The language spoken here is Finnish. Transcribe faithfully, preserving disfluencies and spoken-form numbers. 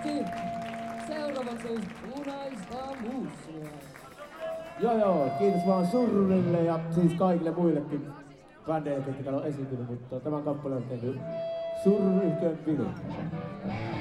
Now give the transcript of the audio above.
kovasti. Seuraavaksi Punaista Muussia. Joo joo, kiitos vaan Surrille ja siis kaikille muillekin bändeille, jotka täällä on esiintynyt, mutta tämän kappaleen on tehnyt Surry Yhtiön Vino.